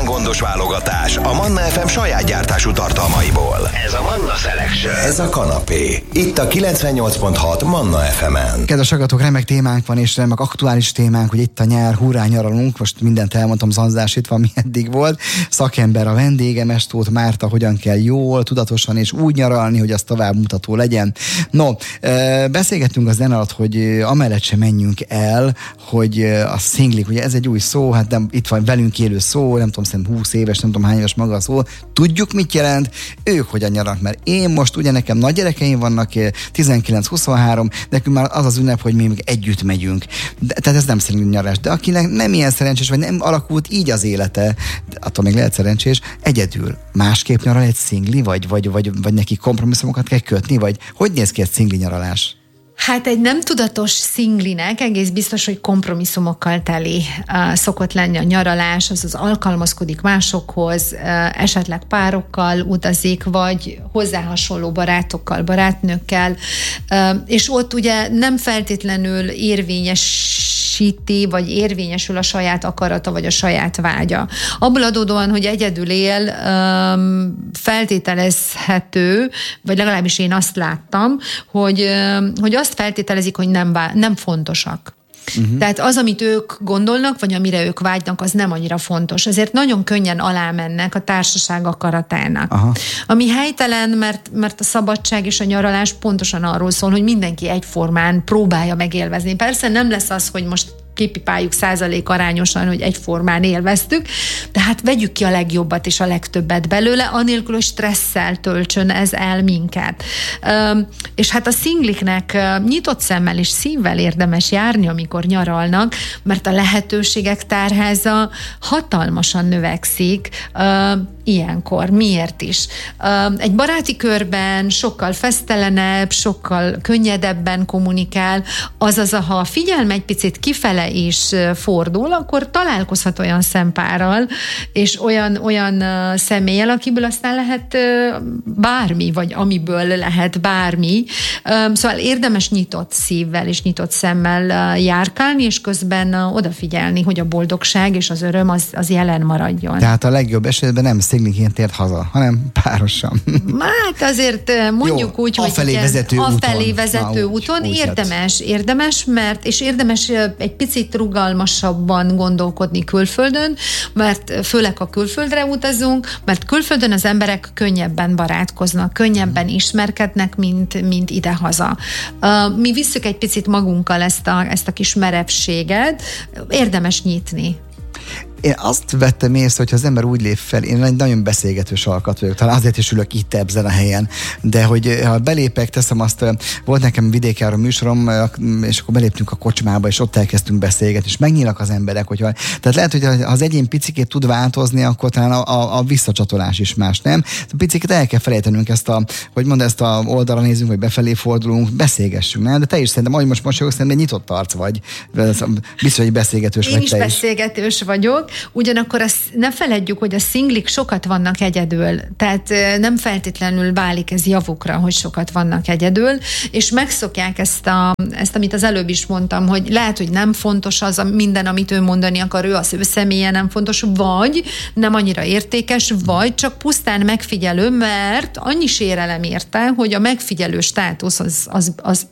igazán gondos válogatás a Manna FM saját gyártású tartalmaiból. Ez a Manna Selection. Ez a kanapé. Itt a 98.6 Manna FM-en. Kedves hallgatók, remek témánk van, és remek aktuális témánk, hogy itt a nyár, hurrá nyaralunk. Most mindent elmondtam, Zanzás itt van, mi eddig volt. Szakember a vendégem, Tóth Márta, hogyan kell jól, tudatosan és úgy nyaralni, hogy az tovább mutató legyen. No, beszélgettünk az zene alatt, hogy amellett sem menjünk el, hogy a szinglik, ugye ez egy új szó, hát nem, itt van velünk élő szó, nem tudom, szerintem 20 éves, nem tudom hány éves maga a szó. Tudjuk, mit jelent, ők hogyan nyaralnak, mert én most, ugye nekem nagy gyerekeim vannak, 19-23, nekünk már az az ünnep, hogy mi még együtt megyünk. Tehát ez nem szingli nyaralás. De akinek nem ilyen szerencsés, vagy nem alakult így az élete, attól még lehet szerencsés, egyedül másképp nyaral egy szingli, vagy neki kompromisszumokat kell kötni, vagy hogy néz ki egy szingli nyaralás? Hát egy nem tudatos szinglinek egész biztos, hogy kompromisszumokkal teli szokott lenni a nyaralás, az alkalmazkodik másokhoz, esetleg párokkal utazik, vagy hozzá hasonló barátokkal, barátnőkkel, és ott ugye nem feltétlenül érvényesíti, vagy érvényesül a saját akarata, vagy a saját vágya. Abból adódóan, hogy egyedül él, feltételezhető, vagy legalábbis én azt láttam, hogy azt feltételezik, hogy nem fontosak. Uh-huh. Tehát az, amit ők gondolnak, vagy amire ők vágynak, az nem annyira fontos. Ezért nagyon könnyen alámennek a társaság akaratának. Aha. Ami helytelen, mert a szabadság és a nyaralás pontosan arról szól, hogy mindenki egyformán próbálja megélvezni. Persze nem lesz az, hogy most kipipáljuk 100% arányosan, hogy egyformán élveztük, tehát vegyük ki a legjobbat és a legtöbbet belőle, anélkül, hogy stresszel töltsön ez el minket. És hát a szingliknek nyitott szemmel és szívvel érdemes járni, amikor nyaralnak, mert a lehetőségek tárháza hatalmasan növekszik ilyenkor. Miért is? Egy baráti körben sokkal fesztelenebb, sokkal könnyedebben kommunikál, azaz, ha a figyelme egy picit kifele is fordul, akkor találkozhat olyan szempárral, és olyan személlyel, akiből aztán lehet bármi, vagy amiből lehet bármi. Szóval érdemes nyitott szívvel és nyitott szemmel járkálni, és közben odafigyelni, hogy a boldogság és az öröm az jelen maradjon. Tehát a legjobb esetben nem szingliként ért haza, hanem párosan. Hát azért mondjuk úgy, hogy afelé vezető úton érdemes, mert érdemes egy picit rugalmasabban gondolkodni külföldön, mert főleg a külföldre utazunk, mert külföldön az emberek könnyebben barátkoznak, könnyebben ismerkednek, mint idehaza. Mi visszük egy picit magunkkal ezt a kis merevséget, érdemes nyitni. Én azt vettem észre, hogy az ember úgy lép fel, én egy nagyon beszélgetős alkat vagyok, talán azért is ülök itt ebben a helyen, de hogy ha belépek, teszem azt, volt nekem vidékjáró műsorom, és akkor beléptünk a kocsmába, és ott elkezdtünk beszélgetni, és megnyílnak az emberek, tehát lehet, hogy ha az egyén picikét tud változni, akkor talán a visszacsatolás is más, nem? Picikét el kell felejtenünk ezt ezt a oldalra nézünk, vagy befelé fordulunk, beszélgessünk, nem? De te is szerintem, ahogy most szerintem nyitott arc vagy, biztos, hogy beszélgetős vagy te is. Én is beszélgetős vagyok. Ugyanakkor ne feledjük, hogy a szinglik sokat vannak egyedül, tehát nem feltétlenül válik ez javukra, hogy sokat vannak egyedül, és megszokják ezt, amit az előbb is mondtam, hogy lehet, hogy nem fontos az minden, amit ő mondani akar, az ő személye nem fontos, vagy nem annyira értékes, vagy csak pusztán megfigyelő, mert annyi sérelem érte, hogy a megfigyelő státusz az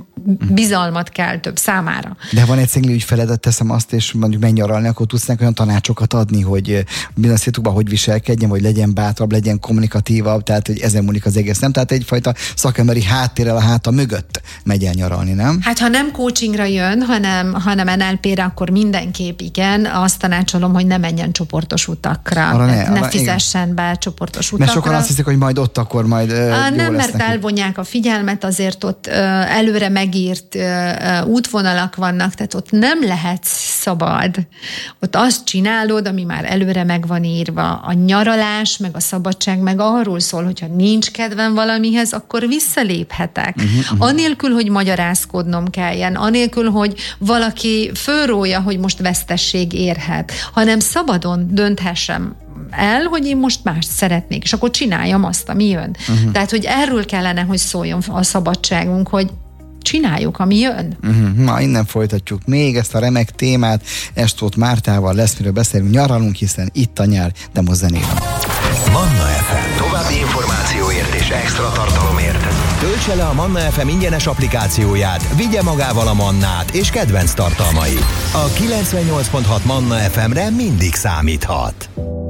bizalmat kell több számára. De van egy szingli ügyfeledet, teszem azt, és mondjuk menj nyaralni, akkor tudsz neki olyan tanácsokat adni, hogy bizonyos szituban hogy viselkedjen, vagy legyen bátrabb, legyen kommunikatívabb, tehát hogy ezen múlik az egész, nem? Tehát egyfajta szakemberi háttérrel a háta mögött megy el nyaralni, nem? Hát ha nem coachingra jön, hanem NLP-re, akkor mindenképp igen. Azt tanácsolom, hogy ne menjen csoportos utakra. Ne fizessen be csoportos utakra. Mert sokan azt hiszik, hogy majd ott akkor majd nem, mert elvonják a figyelmet, azért ott előre megírt útvonalak vannak, tehát ott nem lehet szabad. Ott azt csinálod, ami már előre meg van írva. A nyaralás, meg a szabadság, meg arról szól, hogyha nincs kedvem valamihez, akkor visszaléphetek. Anélkül, hogy magyarázkodnom kelljen, anélkül, hogy valaki fölrója, hogy most vesztesség érhet, hanem szabadon dönthessem el, hogy én most mást szeretnék, és akkor csináljam azt, ami jön. Tehát, hogy erről kellene, hogy szóljon a szabadságunk, hogy csináljuk, ami jön. Na, innen folytatjuk még ezt a remek témát. Estóth Mártával lesz, miről beszélünk, nyaralunk, hiszen itt a nyár, de most zenélünk. Manna FM. További információért és extra tartalomért töltse le a Manna FM ingyenes applikációját, vigye magával a Mannát és kedvenc tartalmait. A 98.6 Manna FM-re mindig számíthat.